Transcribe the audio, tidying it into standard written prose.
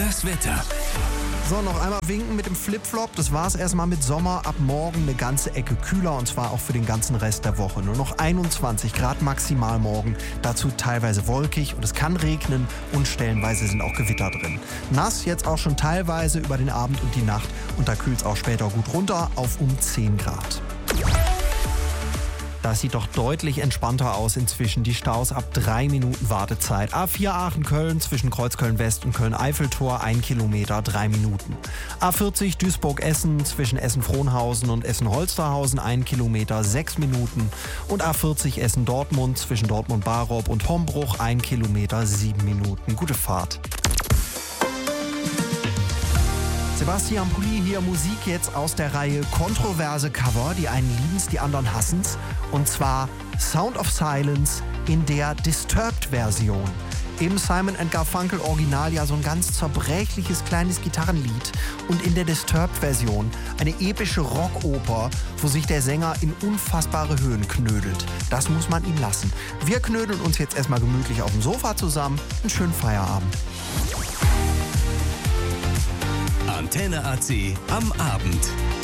Das Wetter. So, noch einmal winken mit dem Flipflop. Das war's erstmal mit Sommer. Ab morgen eine ganze Ecke kühler und zwar auch für den ganzen Rest der Woche. Nur noch 21 Grad maximal morgen. Dazu teilweise wolkig und es kann regnen und stellenweise sind auch Gewitter drin. Nass jetzt auch schon teilweise über den Abend und die Nacht und da kühlt's auch später gut runter auf um 10 Grad. Das sieht doch deutlich entspannter aus inzwischen. Die Staus ab 3 Minuten Wartezeit. A4 Aachen-Köln zwischen Kreuzköln-West und Köln-Eiffeltor 1 Kilometer 3 Minuten. A40 Duisburg-Essen zwischen Essen-Frohnhausen und Essen-Holsterhausen 1 Kilometer 6 Minuten. Und A40 Essen-Dortmund zwischen Dortmund-Barob und Hombruch 1 Kilometer 7 Minuten. Gute Fahrt. Sebastian Pulli hier, Musik jetzt aus der Reihe Kontroverse Cover. Die einen lieben's, die anderen hassen's. Und zwar Sound of Silence in der Disturbed-Version. Im Simon & Garfunkel Original ja so ein ganz zerbrechliches kleines Gitarrenlied. Und in der Disturbed-Version eine epische Rockoper, wo sich der Sänger in unfassbare Höhen knödelt. Das muss man ihm lassen. Wir knödeln uns jetzt erstmal gemütlich auf dem Sofa zusammen. Einen schönen Feierabend. Antenne AC am Abend.